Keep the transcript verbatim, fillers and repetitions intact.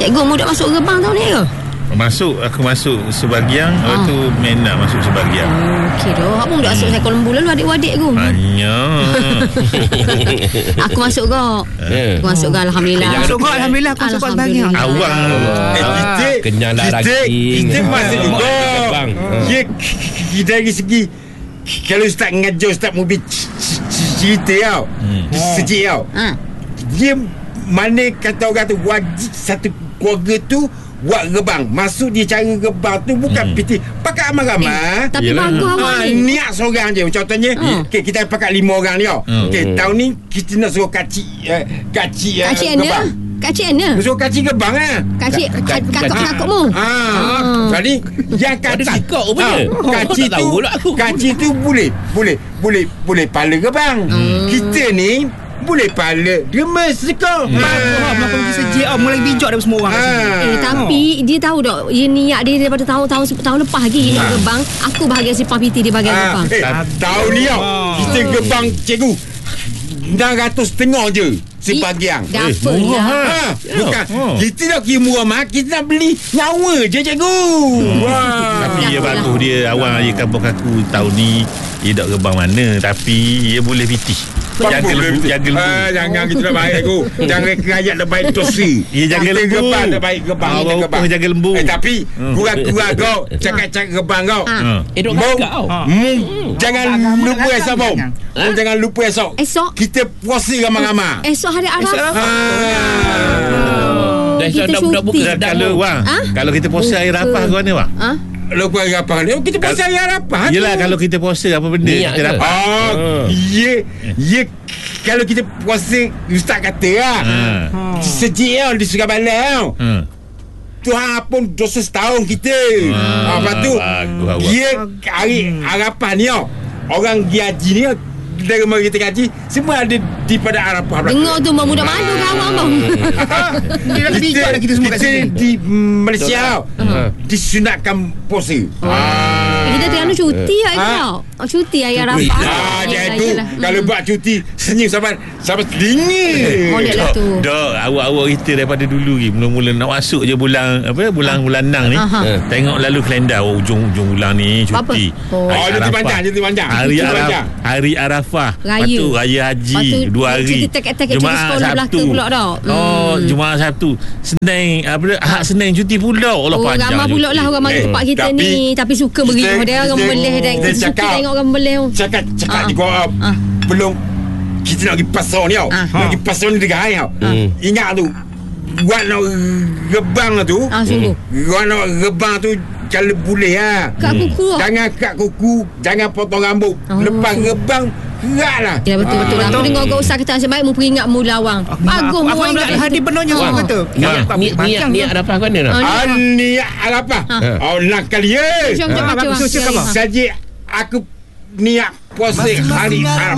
Cikgu mu dah masuk gerbang tahun ni ke? Masuk, aku masuk sebahagian. Ha. Lepas tu Mena masuk sebahagian. Oh, okey dah. Abang dah masuk Sekolah Lembu lalu adik-adik aku. Banyak. Aku masuk kau. Yeah. Aku masuk kau, alhamdulillah. Masuk kau, alhamdulillah. Aku masuk kau sebahagian. Awang. Eh, kita kenyang darah kita, kita masuk juga. Bang. Ya, kita dari segi kalau Ustaz mengajar, Ustaz Mubi cerita tau, sejik tau, Ha. dia mana kata orang tu wajib satu keluarga tu buat gerbang. Masuk dia cara gerbang tu bukan hmm. piti pakai ramai-ramai. Eh, tapi Yelah. bagus awak Ha, ni. niat seorang je. Contohnya Hmm. okay, kita pakai lima orang ni tau. Hmm. Okay, tahun ni kita nak suruh kacik uh, Kacik uh, Kacik Ana. gerbang. Kacik Ana. Nak suruh kacik gerbang lah. Kacik kakak-kakakmu. Ah, jadi yang kacik takut rupanya. ah, Oh, kacik tak tahu tu pula aku. kacik tu boleh boleh boleh boleh pala gerbang. Hmm. Kita ni boleh pala gemes kau. Bagus lah. Melakukan macam sejik lah. Mulai bijak daripada semua orang kat sini. Ah. Eh, tapi dia tahu tak, dia niat dia daripada tahun-tahun tahun lepas lagi nak gerbang. Aku bahagian simpang P T, dia bahagian Ah, gerbang. eh, tahun ni tau kita gerbang cikgu enam ratus setengah je sebahagian. Dah Eh, apa murah, lah. ha? Ha, bukan Oh. kita nak kira murah mah, kita nak beli nyawa je cikgu. Wah. Tapi Dah dia apa bagus lah. dia. Awang dia kampung aku tahun ni dia tak gerbang mana, tapi dia boleh pitih. Jaga lembu, jaga lembu. Ah, jangan kita nak baik aku. Jangan kerajat nak baik dosi. Ya, jaga Kita lembu. gerbang nak baik gerbang. Ah, kita orang gerbang. Opah jaga lembu. Eh, tapi Hmm. kurang-kurang kau cakap-cakap gerbang kau. Ha. Ha. Eh, duk Mung, kakak kau. mung, jangan Agama lupa nak esok, datang, Mung. jangan. Mung, jangan lupa esok. Esok Kita puasa ramai-ramai. Esok hari Arafah. Ah. Dah Kita dah budak buka cuti. sedap. Kalau wang, Ha? kalau kita puasa air Arafah ke mana wang? Ha? Lupa apa ni? Kita puasa hari Arafah. Yelah, kalau kita puasa apa benda Niat kita ke? dapat. Oh, ya, ya. Kalau kita puasa, Ustaz kata lah. Ha. Sejik tau di Surabaya tau. Ha. Tuhan pun dosa setahun kita. Ah, Ha, lepas tu bagus, awak. dia hari Arafah ni tau, orang pergi haji ni tau, dari mari kita haji semua ada di pada Arafah. Dengar tu bang, budak malu kan awak bang. Dia dah bijak dah kita semua kat kita sini. di Malaysia tau, disunatkan puasa. Eh, Kita tengah cuti hari Ha? tau. Oh, cuti hari Arafah. Ah, dia Yelah, tu yelah. kalau buat cuti senyum sampai sampai dingin. Molek lah tu. Dok, awak-awak kita daripada dulu ni mula-mula nak masuk je bulan apa bulan bulan enam ni. Aha. Eh, Tengok lalu kalender, oh, ujung-ujung bulan ni Apa? cuti. Oh. Oh, Hari cuti Arafah. panjang, cuti panjang. Hari Cuti Arafah, panjang. hari Arafah. Raya. Lepas tu raya haji Lepas tu, dua hari. cuti tekek-tekek cuti sekolah Melaka pula tau. Oh, Hmm. Jumaat Sabtu. Senin apa dia? Ahad Senin cuti pula. Allah Oh, panjang. ramai pula lah orang mari Eh, tempat kita tapi ni. Tapi suka beri kita- dia orang kita- membelih dan kita suka cakap- tengok orang membelih. Cakap cakap Ah. di gua Ah. belum kita nak pergi pasar ni tau. Ah. Nak pergi pasar ni dekat hari tau. Hmm. Ingat tu buat nak gebang tu. Ah, sungguh. Buat nak gebang tu kalau boleh ah. Kat kuku lah. Jangan kat kuku, jangan potong rambut. Oh. Lepas gebang gerak lah. Ya betul-betul. Ah. Aku dengar kau ustaz kata nasib baik mu peringat mu lawang. Bagus mu Aku ingat ambil hadis penuhnya Oh. semua kata. Niat niat niat niat Arafah kan dia nak. Ah, Ah, niat apa? Oh, nak kali ya. Jom jom Ah, baca bagus, wang. cakap, Ya, Bang. ya. Saja aku niat puasa hari Arafah.